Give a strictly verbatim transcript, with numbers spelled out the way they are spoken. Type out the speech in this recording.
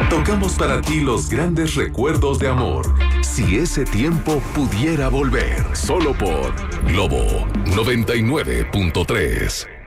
Tocamos para ti los grandes recuerdos de amor. Si ese tiempo pudiera volver, solo por Globo noventa y nueve punto tres.